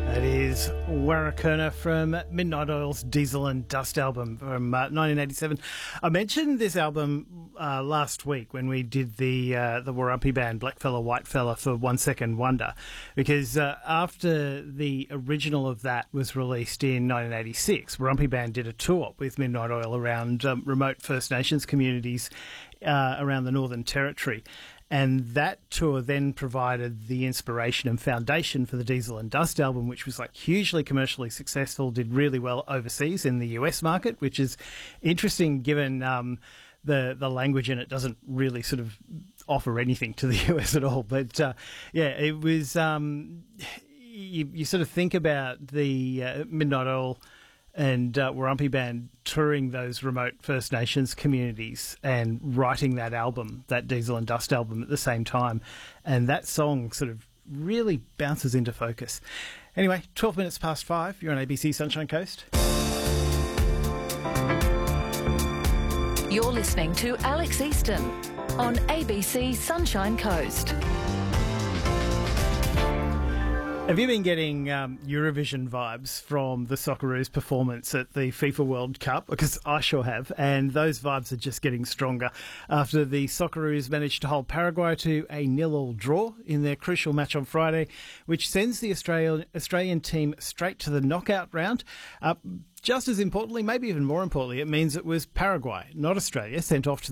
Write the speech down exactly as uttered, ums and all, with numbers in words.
That is Warrakurna from Midnight Oil's Diesel and Dust album from uh, nineteen eighty-seven. I mentioned this album uh, last week when we did the uh, the Warumpi band Blackfella Whitefella for One Second Wonder, because uh, after the original of that was released in nineteen eighty-six, Warumpi band did a tour with Midnight Oil around um, remote First Nations communities uh, around the Northern Territory. And that tour then provided the inspiration and foundation for the Diesel and Dust album, which was like hugely commercially successful, did really well overseas in the U S market, which is interesting given um, the the language in it doesn't really sort of offer anything to the U S at all. But uh, yeah, it was. Um, you, you sort of think about the uh, Midnight Oil and uh, Warumpi band touring those remote First Nations communities and writing that album, that Diesel and Dust album at the same time. And that song sort of really bounces into focus. Anyway, twelve minutes past five, you're on A B C Sunshine Coast. You're listening to Alex Easton on A B C Sunshine Coast. Have you been getting um, Eurovision vibes from the Socceroos' performance at the FIFA World Cup? Because I sure have, and those vibes are just getting stronger after the Socceroos managed to hold Paraguay to a nil-all draw in their crucial match on Friday, which sends the Australian Australian team straight to the knockout round. Uh, just as importantly, maybe even more importantly, it means it was Paraguay, not Australia, sent off to